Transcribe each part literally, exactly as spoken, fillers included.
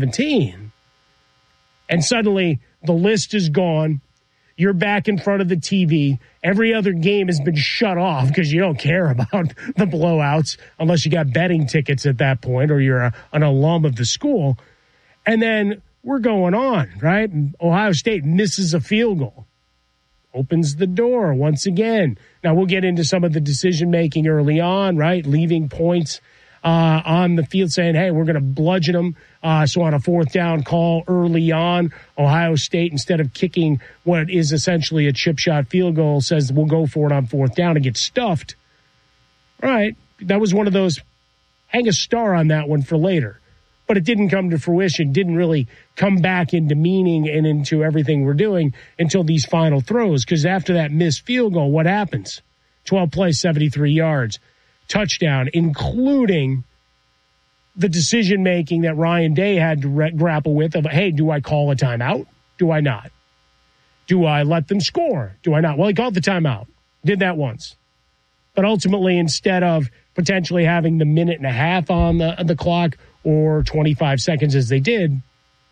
seventeen. And suddenly the list is gone. You're back in front of the T V. Every other game has been shut off because you don't care about the blowouts unless you got betting tickets at that point or you're a, an alum of the school. And then we're going on, right? Ohio State misses a field goal. Opens the door once again. Now, we'll get into some of the decision-making early on, right? Leaving points uh, on the field saying, hey, we're going to bludgeon them. Uh, so on a fourth down call early on, Ohio State, instead of kicking what is essentially a chip shot field goal, says we'll go for it on fourth down and get stuffed. All right, that was one of those, hang a star on that one for later. But it didn't come to fruition, didn't really come back into meaning and into everything we're doing until these final throws. Because after that missed field goal, what happens? twelve plays, seventy-three yards, touchdown, including the decision-making that Ryan Day had to re- grapple with of, hey, do I call a timeout? Do I not? Do I let them score? Do I not? Well, he called the timeout. Did that once. But ultimately, instead of potentially having the minute and a half on the, the clock or twenty-five seconds as they did,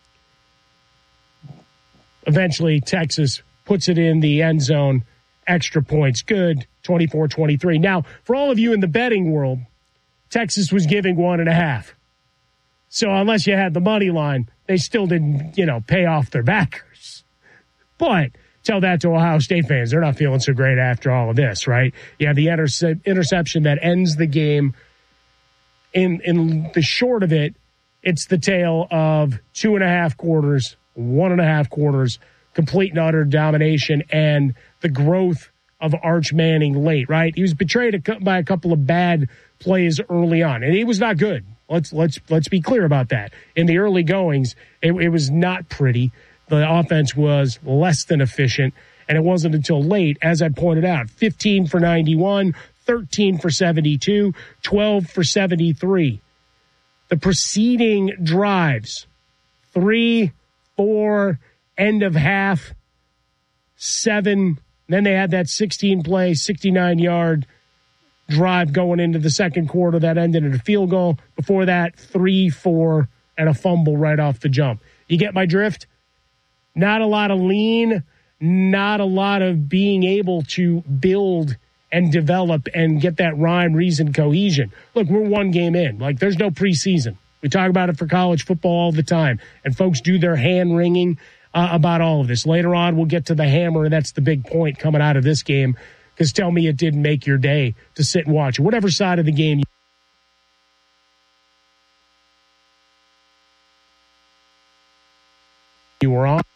eventually Texas puts it in the end zone, extra points, good, twenty-four twenty-three. Now, for all of you in the betting world, Texas was giving one and a half. So unless you had the money line, they still didn't, you know, pay off their backers. But tell that to Ohio State fans. They're not feeling so great after all of this, right? You have the interce- interception that ends the game. In in the short of it, it's the tale of two and a half quarters, one and a half quarters, complete and utter domination, and the growth of Arch Manning late, right? He was betrayed by a couple of bad plays early on, and he was not good. Let's let's let's be clear about that. In the early goings, it, it was not pretty. The offense was less than efficient, and it wasn't until late, as I pointed out, fifteen for ninety-one, thirteen for seventy-two, twelve for seventy-three. The preceding drives, three, four, end of half, seven. Then they had that sixteen-play, sixty-nine-yard drive going into the second quarter that ended in a field goal. Before that, three, four, and a fumble right off the jump. You get my drift? Not a lot of lean, not a lot of being able to build and develop and get that rhyme, reason, cohesion. Look, we're one game in. Like, there's no preseason. We talk about it for college football all the time, and folks do their hand-wringing uh, about all of this. Later on, we'll get to the hammer, and that's the big point coming out of this game, because tell me it didn't make your day to sit and watch. Whatever side of the game you were on,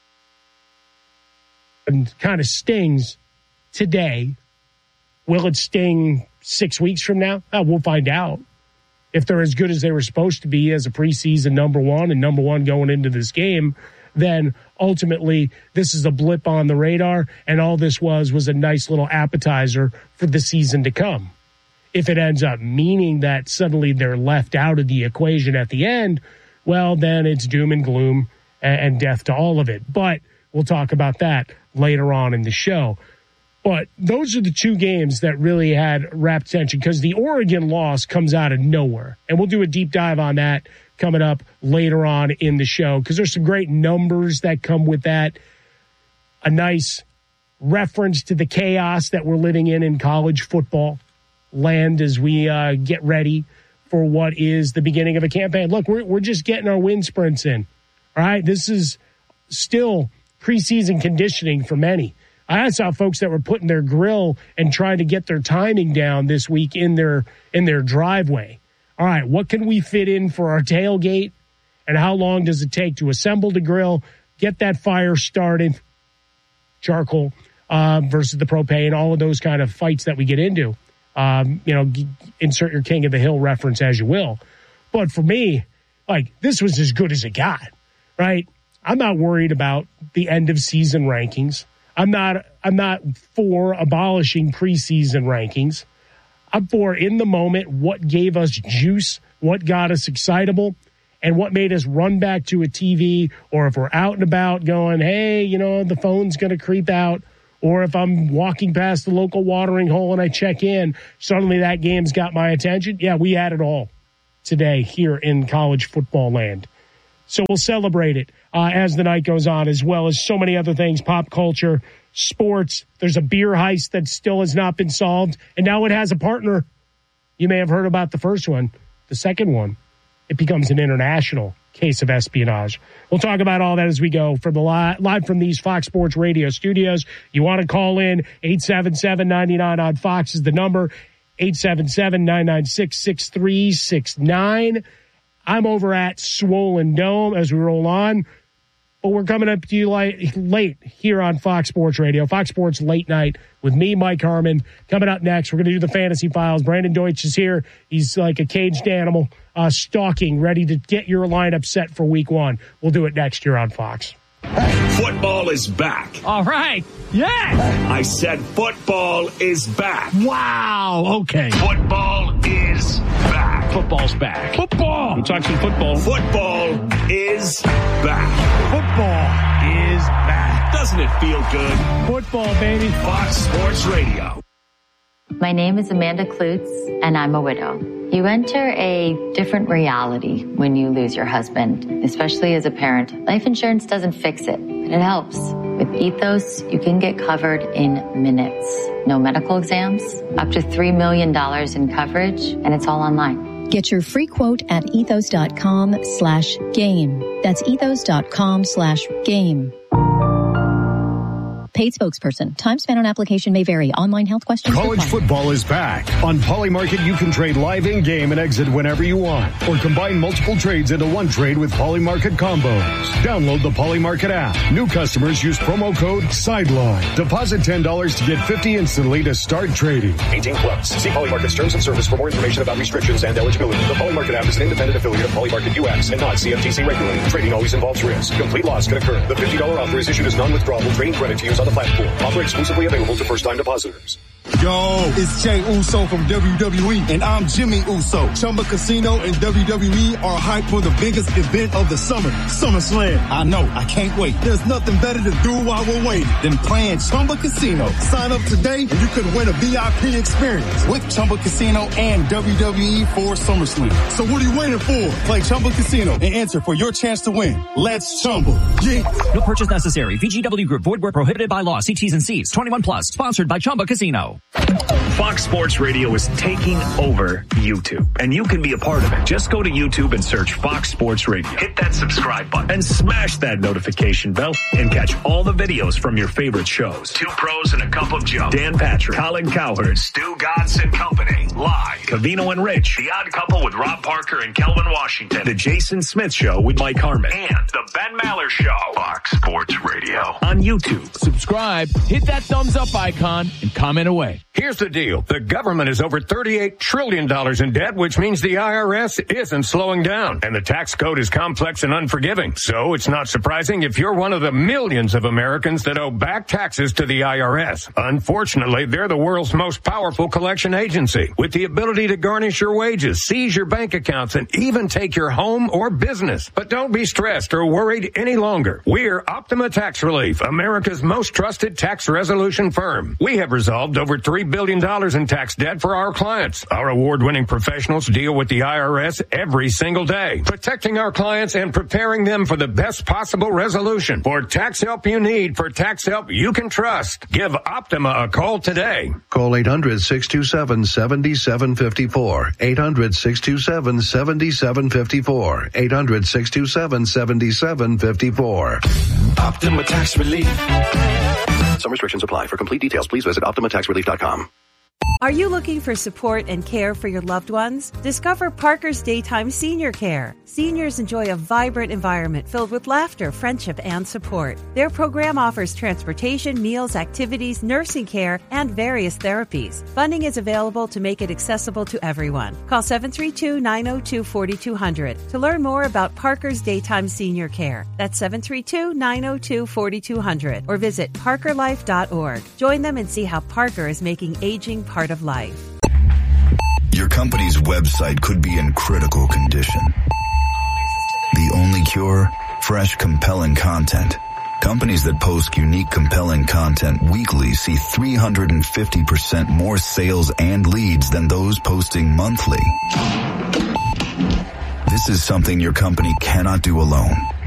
and kind of stings today. Will it sting six weeks from now? Oh, we'll find out. If they're as good as they were supposed to be as a preseason number one and number one going into this game, then ultimately this is a blip on the radar, and all this was was a nice little appetizer for the season to come. If it ends up meaning that suddenly they're left out of the equation at the end, well, then it's doom and gloom and death to all of it. But we'll talk about that later on in the show. But those are the two games that really had rapt attention, because the Oregon loss comes out of nowhere. And we'll do a deep dive on that coming up later on in the show, because there's some great numbers that come with that. A nice reference to the chaos that we're living in in college football land as we uh, get ready for what is the beginning of a campaign. Look, we're, we're just getting our wind sprints in. All right, this is still preseason conditioning for many. I saw folks that were putting their grill and trying to get their timing down this week in their in their driveway. All right, what can we fit in for our tailgate, and how long does it take to assemble the grill, get that fire started, charcoal uh, versus the propane, all of those kind of fights that we get into. Um, you know, g- insert your King of the Hill reference as you will. But for me, like, this was as good as it got, right? I'm not worried about the end of season rankings. I'm not I'm not for abolishing preseason rankings. I'm for, in the moment, what gave us juice, what got us excitable, and what made us run back to a T V, or if we're out and about going, hey, you know, the phone's going to creep out, or if I'm walking past the local watering hole and I check in, suddenly that game's got my attention. Yeah, we had it all today here in college football land. So we'll celebrate it uh, as the night goes on, as well as so many other things, pop culture, sports. There's a beer heist that still has not been solved, and now it has a partner. You may have heard about the first one. The second one, it becomes an international case of espionage. We'll talk about all that as we go from the li- live from these Fox Sports Radio studios. You want to call in, eight seven seven, nine nine on Fox is the number, eight seven seven, nine nine six, six three six nine. I'm over at Swollen Dome as we roll on. But we're coming up to you late, late here on Fox Sports Radio. Fox Sports Late Night with me, Mike Harmon. Coming up next, we're going to do the Fantasy Files. Brandon Deutsch is here. He's like a caged animal, uh, stalking, ready to get your lineup set for week one. We'll do it next year on Fox. Football is back. All right. Yes. I said football is back. Wow. Okay. Football is back. Football's back. Football. We're talking football. Football is back. Football is back. Doesn't it feel good? Football, baby. Fox Sports Radio. My name is Amanda Klutz, and I'm a widow. You enter a different reality when you lose your husband, especially as a parent. Life insurance doesn't fix it, but it helps. With Ethos, you can get covered in minutes. No medical exams, up to three million dollars in coverage, and it's all online. Get your free quote at ethos.com slash game. That's ethos.com slash game. Paid spokesperson. Time spent on application may vary. Online health questions College required. Football is back. On Polymarket, you can trade live in-game and exit whenever you want. Or combine multiple trades into one trade with Polymarket combos. Download the Polymarket app. New customers use promo code SIDELINE. Deposit ten dollars to get fifty dollars instantly to start trading. eighteen plus. See Polymarket's terms of service for more information about restrictions and eligibility. The Polymarket app is an independent affiliate of Polymarket U S and not C F T C regulated. Trading always involves risk. Complete loss can occur. The fifty dollars offer is issued as non-withdrawable trading credit to use on the platform. Offer exclusively available to first-time depositors. Yo, it's Jay Uso from W W E, and I'm Jimmy Uso. Chumba Casino and W W E are hyped for the biggest event of the summer, SummerSlam. I know, I can't wait. There's nothing better to do while we're waiting than playing Chumba Casino. Sign up today, and you could win a V I P experience with Chumba Casino and W W E for SummerSlam. So what are you waiting for? Play Chumba Casino and enter for your chance to win. Let's Chumba. Yeah. No purchase necessary. V G W Group. Void where prohibited by law. See T's and C's. twenty-one plus. Sponsored by Chumba Casino. Fox Sports Radio is taking over YouTube, and you can be a part of it. Just go to YouTube and search Fox Sports Radio. Hit that subscribe button and smash that notification bell and catch all the videos from your favorite shows. Two Pros and a Cup of Joe. Dan Patrick, Colin Cowherd, Stu Godson Company, Live, Covino and Rich, The Odd Couple with Rob Parker and Kelvin Washington, The Jason Smith Show with Mike Harmon, and The Ben Maller Show. Fox Sports Radio on YouTube. Subscribe, hit that thumbs up icon, and comment away. Here's the deal. The government is over thirty-eight trillion dollars in debt, which means the I R S isn't slowing down. And the tax code is complex and unforgiving. So it's not surprising if you're one of the millions of Americans that owe back taxes to the I R S. Unfortunately, they're the world's most powerful collection agency with the ability to garnish your wages, seize your bank accounts, and even take your home or business. But don't be stressed or worried any longer. We're Optima Tax Relief, America's most trusted tax resolution firm. We have resolved over three billion dollars in tax debt for our clients. Our award-winning professionals deal with the I R S every single day, protecting our clients and preparing them for the best possible resolution. For tax help you need, for tax help you can trust, give Optima a call today. Call eight hundred, six two seven, seven seven five four. eight hundred, six two seven, seven seven five four. eight hundred, six two seven, seven seven five four. Optima Tax Relief. Some restrictions apply. For complete details, please visit optima tax relief dot com. Are you looking for support and care for your loved ones? Discover Parker's Daytime Senior Care. Seniors enjoy a vibrant environment filled with laughter, friendship, and support. Their program offers transportation, meals, activities, nursing care, and various therapies. Funding is available to make it accessible to everyone. Call seven three two, nine zero two, four two zero zero to learn more about Parker's Daytime Senior Care. That's seven three two, nine zero two, four two zero zero or visit parker life dot org. Join them and see how Parker is making aging part of life. Your company's website could be in critical condition. The only cure? Fresh, compelling content. Companies that post unique, compelling content weekly see three hundred fifty percent more sales and leads than those posting monthly. This is something your company cannot do alone.